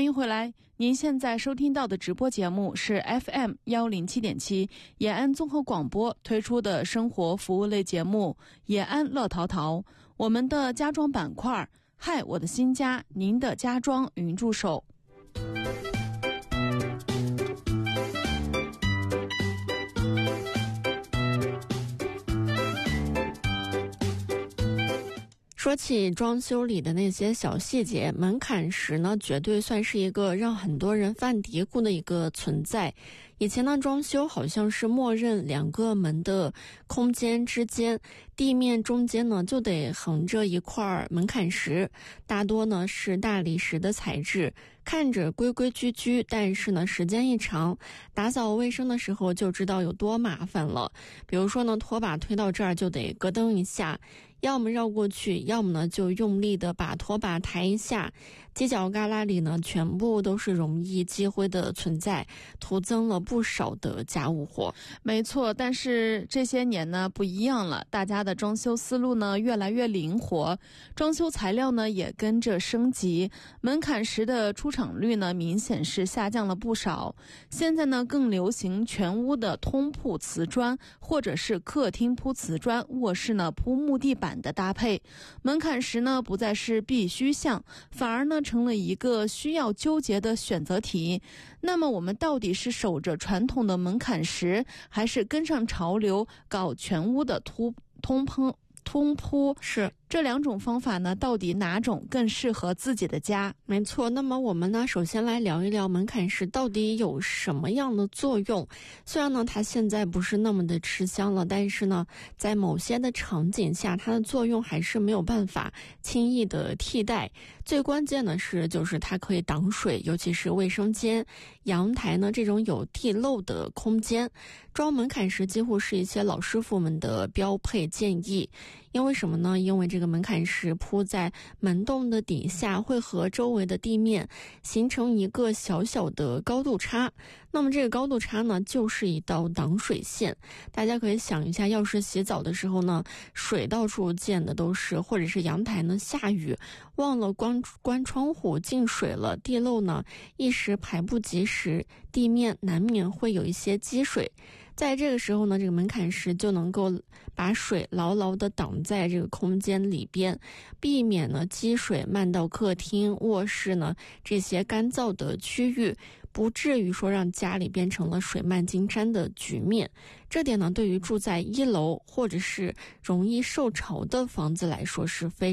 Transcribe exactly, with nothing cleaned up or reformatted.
欢迎回来，您现在收听到的直播节目是 F M 一零七点七 延安综合广播推出的生活服务类节目延安乐淘淘。我们的家装板块，嗨，我的新家，您的家装云助手。 说起装修里的那些小细节，门槛石呢，绝对算是一个让很多人犯嘀咕的一个存在。以前呢，装修好像是默认两个门的空间之间，地面中间呢就得横着一块门槛石，大多呢是大理石的材质，看着规规矩矩，但是呢时间一长，打扫卫生的时候就知道有多麻烦了。比如说呢，拖把推到这儿就得咯噔一下，要么绕过去，要么呢就用力的把拖把抬一下，犄角旮旯里呢全部都是容易积灰的存在，徒增了不少的家务活。 没错，但是这些年呢不一样了，大家的装修思路呢越来越灵活，装修材料呢也跟着升级，门槛石的出厂率呢明显是下降了不少。现在呢更流行全屋的通铺瓷砖，或者是客厅铺瓷砖，卧室呢铺木地板的搭配。门槛石呢不再是必须项，反而呢成了一个需要纠结的选择题。那么我们到底是守着传统的门槛石，还是跟上潮流搞全屋的通通铺通铺？ 是这两种方法呢，到底哪种更适合自己的家？ 没错，那么我们呢，首先来聊一聊门槛石到底有什么样的作用。虽然呢，它现在不是那么的吃香了，但是呢，在某些的场景下，它的作用还是没有办法轻易的替代。最关键的是，就是它可以挡水，尤其是卫生间、阳台呢这种有地漏的空间，装门槛石几乎是一些老师傅们的标配建议。因为什么呢？因为这个门槛石铺在门洞的底下，会和周围的地面形成一个小小的高度差。那么这个高度差呢，就是一道挡水线。大家可以想一下，要是洗澡的时候呢，水到处溅的都是，或者是阳台呢下雨，忘了关关窗户进水了，地漏呢一时排不及时，地面难免会有一些积水。在这个时候呢，这个门槛石就能够把水牢牢地挡在这个空间里边，避免呢积水漫到客厅、卧室呢这些干燥的区域，不至于说让家里变成了水漫金山的局面。这点呢，对于住在一楼或者是容易受潮的房子来说是非